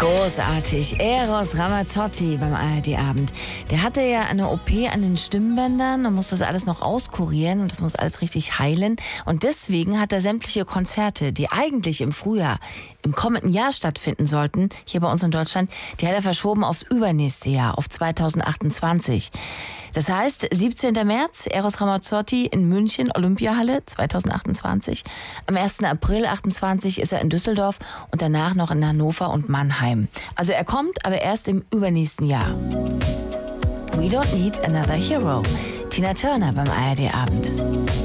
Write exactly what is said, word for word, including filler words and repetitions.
Großartig. Eros Ramazzotti beim A R D-Abend. Der hatte ja eine O P an den Stimmbändern und muss das alles noch auskurieren und das muss alles richtig heilen. Und deswegen hat er sämtliche Konzerte, die eigentlich im Frühjahr, im kommenden Jahr stattfinden sollten, hier bei uns in Deutschland, die hat er verschoben aufs übernächste Jahr, auf zweitausendachtundzwanzig. Das heißt, siebzehnten März, Eros Ramazzotti in München, Olympiahalle zweitausendachtundzwanzig. Am ersten April achtundzwanzig ist er in Düsseldorf und danach noch in Hannover und Mannheim. Also er kommt, aber erst im übernächsten Jahr. We don't need another hero. Tina Turner beim A R D-Abend.